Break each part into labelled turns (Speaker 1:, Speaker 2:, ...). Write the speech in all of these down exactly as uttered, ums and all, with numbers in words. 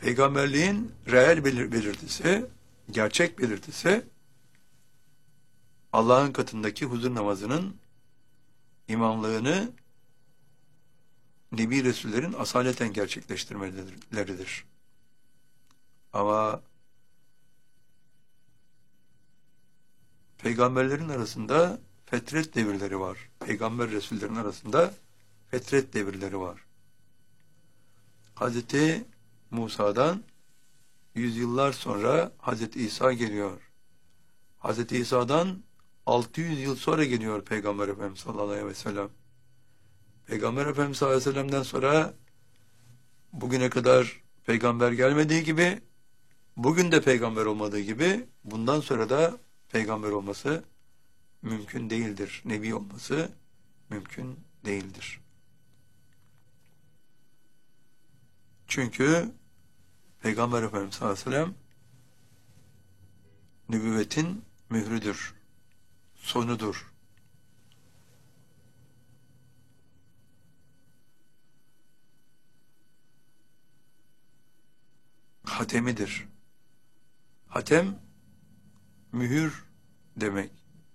Speaker 1: Peygamberliğin reel belir belirtisi, gerçek belirtisi, Allah'ın katındaki huzur namazının imamlığını Nebi Resullerin asaleten gerçekleştirmeleridir. Ama peygamberlerin arasında fetret devirleri var. Peygamber Resullerin arasında fetret devirleri var. Hazreti Musa'dan yüzyıllar sonra Hazreti İsa geliyor. Hazreti İsa'dan altı yüz yıl sonra geliyor Peygamber Efendimiz sallallahu aleyhi ve sellem. Peygamber Efendimiz sallallahu aleyhi ve sellem'den sonra bugüne kadar peygamber gelmediği gibi, bugün de peygamber olmadığı gibi, bundan sonra da peygamber olması mümkün değildir. Nebi olması mümkün değildir. Çünkü Peygamber Efendimiz sallallahu aleyhi ve sellem nübüvvetin mührüdür, sonudur. Hatemidir. Hatem, mühür demek.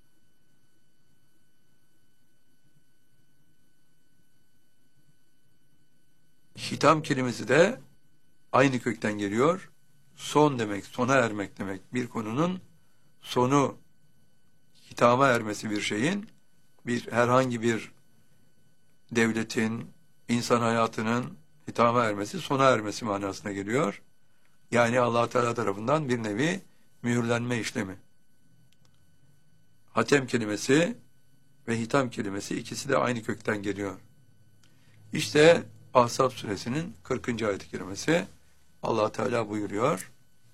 Speaker 1: Hitam kelimesi de aynı kökten geliyor. Son demek, sona ermek demek. Bir konunun sonu, hitama ermesi bir şeyin, bir herhangi bir devletin, insan hayatının hitama ermesi, sona ermesi manasına geliyor. Yani Allah Teala tarafından bir nevi mühürlenme işlemi. Hatem kelimesi ve hitam kelimesi ikisi de aynı kökten geliyor. İşte Ahzab suresinin kırkıncı ayet-i kerimesi Allah Teala buyuruyor.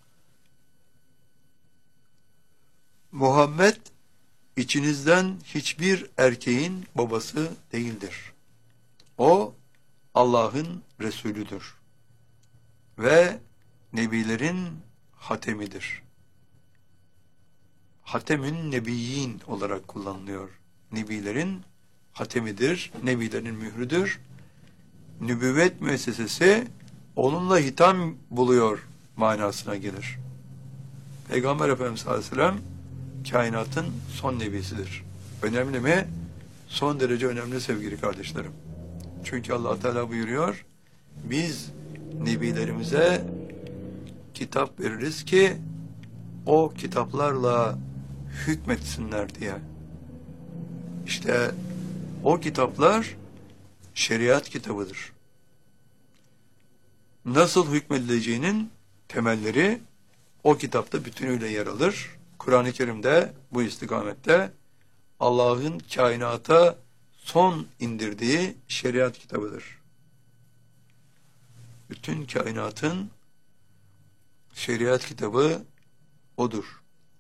Speaker 1: Muhammed içinizden hiçbir erkeğin babası değildir. O Allah'ın Resulüdür ve nebilerin hatemidir. Hatemün nebiyyin olarak kullanılıyor. Nebilerin hatemidir, nebilerin mührüdür. Nübüvvet müessesesi onunla hitam buluyor manasına gelir. Peygamber Efendimiz sallallahu aleyhi ve sellem kainatın son nebisidir. Önemli mi? Son derece önemli sevgili kardeşlerim. Çünkü Allah Teala buyuruyor, biz nebilerimize kitap veririz ki o kitaplarla hükmetsinler diye. İşte o kitaplar şeriat kitabıdır. Nasıl hükmedileceğinin temelleri o kitapta bütünüyle yer alır. Kur'an-ı Kerim'de bu istikamette Allah'ın kainata son indirdiği şeriat kitabıdır. Bütün kainatın şeriat kitabı odur.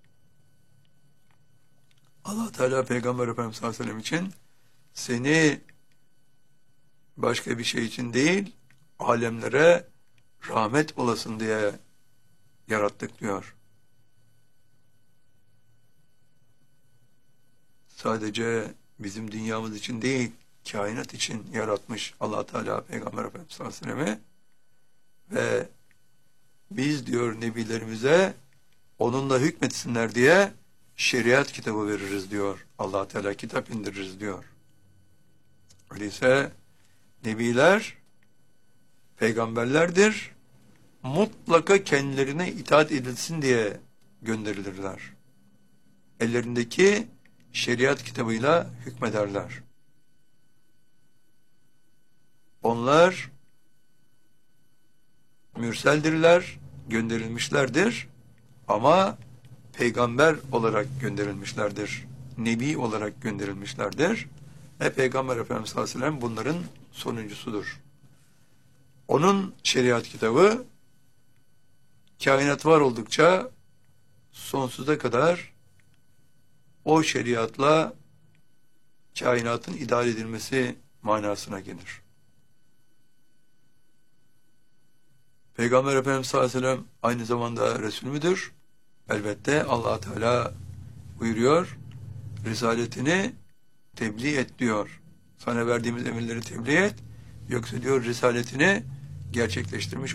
Speaker 1: Allah Teala Peygamber Efendimiz sallallahu aleyhi ve sellem için seni başka bir şey için değil, alemlere rahmet olasın diye yarattık diyor. Sadece bizim dünyamız için değil, kainat için yaratmış Allah Teala Peygamber Efendimiz sallallahu aleyhi ve sellem'i ve biz diyor nebilerimize onunla hükmetsinler diye şeriat kitabı veririz diyor. Allah Teala kitap indiririz diyor. Öyleyse nebiler peygamberlerdir. Mutlaka kendilerine itaat edilsin diye gönderilirler. Ellerindeki şeriat kitabıyla hükmederler. Onlar mürseldirler, gönderilmişlerdir ama peygamber olarak gönderilmişlerdir. Nebi olarak gönderilmişlerdir. Ve Peygamber Efendimiz sallallahu aleyhi ve sellem bunların sonuncusudur. Onun şeriat kitabı kainat var oldukça sonsuza kadar o şeriatla kainatın idare edilmesi manasına gelir. Peygamber Efendimiz sallallahu aleyhi ve sellem aynı zamanda Resul müdür? Elbette Allah Teala buyuruyor, risaletini tebliğ et diyor. Sana verdiğimiz emirleri tebliğ et, yoksa diyor risaletini gerçekleştirmiş